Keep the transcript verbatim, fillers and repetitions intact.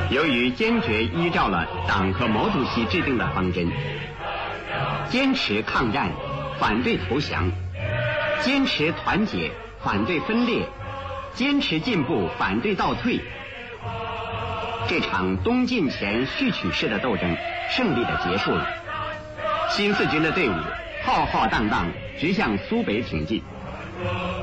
由于坚决依照了党和毛主席制定的方针，坚持抗战，反对投降，坚持团结，反对分裂，坚持进步，反对倒退，这场东进前序曲式的斗争胜利地结束了。新四军的队伍浩浩荡荡直向苏北挺进。